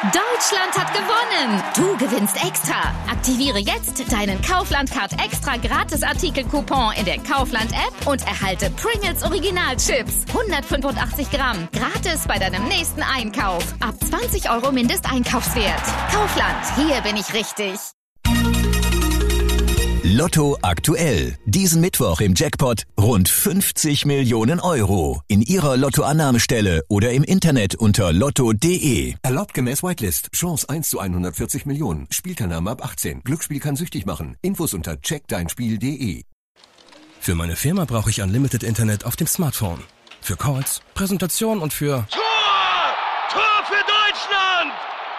Deutschland hat gewonnen! Du gewinnst extra! Aktiviere jetzt deinen Kaufland-Card extra Gratis-Artikel-Coupon in der Kaufland-App und erhalte Pringles Original-Chips. 185 Gramm. Gratis bei deinem nächsten Einkauf. Ab 20 € Mindesteinkaufswert. Kaufland, hier bin ich richtig. Lotto aktuell. Diesen Mittwoch im Jackpot rund 50 Millionen Euro. In Ihrer Lottoannahmestelle oder im Internet unter lotto.de. Erlaubt gemäß Whitelist. Chance 1 zu 140 Millionen. Spielteilnahme ab 18. Glücksspiel kann süchtig machen. Infos unter checkdeinspiel.de. Für meine Firma brauche ich Unlimited Internet auf dem Smartphone. Für Calls, Präsentation und für... Tor für Deutschland!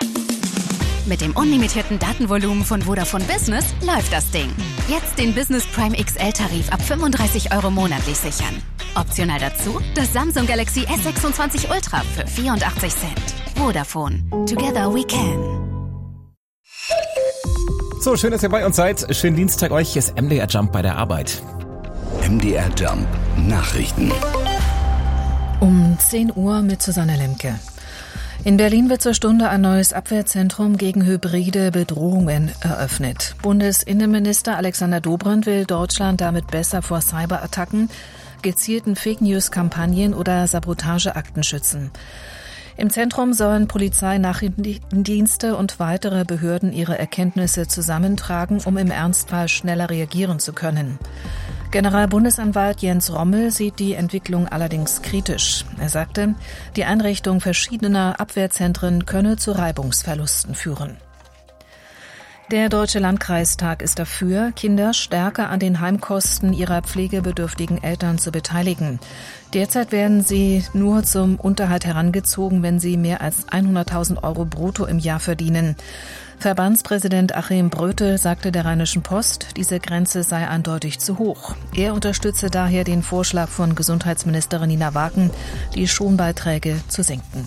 Mit dem unlimitierten Datenvolumen von Vodafone Business läuft das Ding. Jetzt den Business Prime XL-Tarif ab 35 € monatlich sichern. Optional dazu das Samsung Galaxy S26 Ultra für 84 Cent. Vodafone. Together we can. So, schön, dass ihr bei uns seid. Schönen Dienstag euch. Hier ist MDR Jump bei der Arbeit. MDR Jump. Nachrichten. Um 10 Uhr mit Susanne Lemke. In Berlin wird zur Stunde ein neues Abwehrzentrum gegen hybride Bedrohungen eröffnet. Bundesinnenminister Alexander Dobrindt will Deutschland damit besser vor Cyberattacken, gezielten Fake-News-Kampagnen oder Sabotageakten schützen. Im Zentrum sollen Polizei, Nachrichtendienste und weitere Behörden ihre Erkenntnisse zusammentragen, um im Ernstfall schneller reagieren zu können. Generalbundesanwalt Jens Rommel sieht die Entwicklung allerdings kritisch. Er sagte, die Einrichtung verschiedener Abwehrzentren könne zu Reibungsverlusten führen. Der Deutsche Landkreistag ist dafür, Kinder stärker an den Heimkosten ihrer pflegebedürftigen Eltern zu beteiligen. Derzeit werden sie nur zum Unterhalt herangezogen, wenn sie mehr als 100.000 € brutto im Jahr verdienen. Verbandspräsident Achim Brötel sagte der Rheinischen Post, diese Grenze sei eindeutig zu hoch. Er unterstütze daher den Vorschlag von Gesundheitsministerin Nina Wagen, die Schonbeiträge zu senken.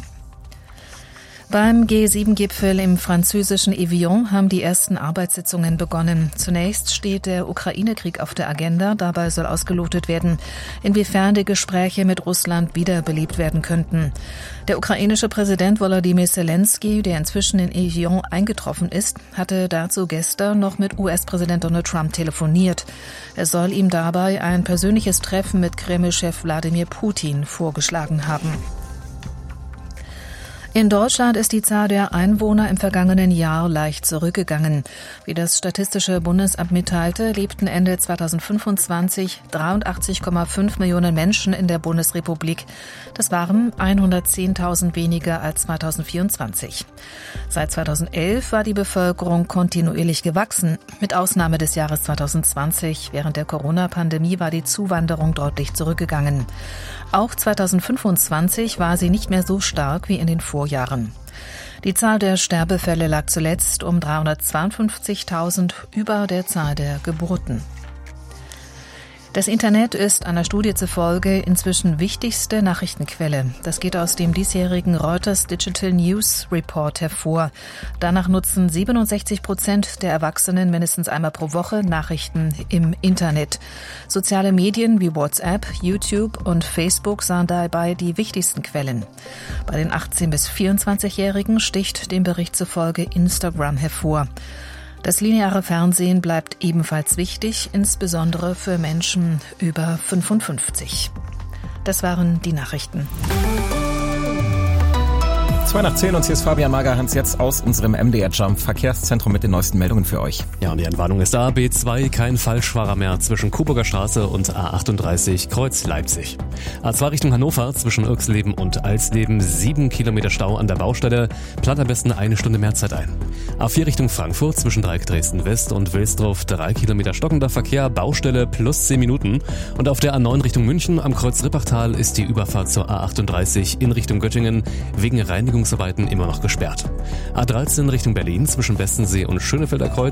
Beim G7-Gipfel im französischen Evian haben die ersten Arbeitssitzungen begonnen. Zunächst steht der Ukraine-Krieg auf der Agenda. Dabei soll ausgelotet werden, inwiefern die Gespräche mit Russland wiederbelebt werden könnten. Der ukrainische Präsident Volodymyr Zelensky, der inzwischen in Evian eingetroffen ist, hatte dazu gestern noch mit US-Präsident Donald Trump telefoniert. Er soll ihm dabei ein persönliches Treffen mit Kreml-Chef Wladimir Putin vorgeschlagen haben. In Deutschland ist die Zahl der Einwohner im vergangenen Jahr leicht zurückgegangen. Wie das Statistische Bundesamt mitteilte, lebten Ende 2025 83,5 Millionen Menschen in der Bundesrepublik. Das waren 110.000 weniger als 2024. Seit 2011 war die Bevölkerung kontinuierlich gewachsen. Mit Ausnahme des Jahres 2020, während der Corona-Pandemie, war die Zuwanderung deutlich zurückgegangen. Auch 2025 war sie nicht mehr so stark wie in den Vorjahren. Die Zahl der Sterbefälle lag zuletzt um 352.000 über der Zahl der Geburten. Das Internet ist einer Studie zufolge inzwischen wichtigste Nachrichtenquelle. Das geht aus dem diesjährigen Reuters Digital News Report hervor. Danach nutzen 67% der Erwachsenen mindestens einmal pro Woche Nachrichten im Internet. Soziale Medien wie WhatsApp, YouTube und Facebook sahen dabei die wichtigsten Quellen. Bei den 18- bis 24-Jährigen sticht dem Bericht zufolge Instagram hervor. Das lineare Fernsehen bleibt ebenfalls wichtig, insbesondere für Menschen über 55. Das waren die Nachrichten. 2 nach 10 und hier ist Fabian Magerhans jetzt aus unserem MDR Jump Verkehrszentrum mit den neuesten Meldungen für euch. Ja, und die Entwarnung ist da. B2, kein Falschfahrer mehr zwischen Coburger Straße und A38 Kreuz Leipzig. A2 Richtung Hannover zwischen Irxleben und Alsleben 7 Kilometer Stau an der Baustelle. Plant am besten 1 Stunde mehr Zeit ein. A4 Richtung Frankfurt zwischen Dreieck Dresden West und Wilsdorf 3 Kilometer stockender Verkehr, Baustelle plus 10 Minuten. Und auf der A9 Richtung München am Kreuz Rippachtal ist die Überfahrt zur A38 in Richtung Göttingen wegen Reinigungsarbeiten immer noch gesperrt. A13 Richtung Berlin zwischen Bestensee und Schönefelder Kreuz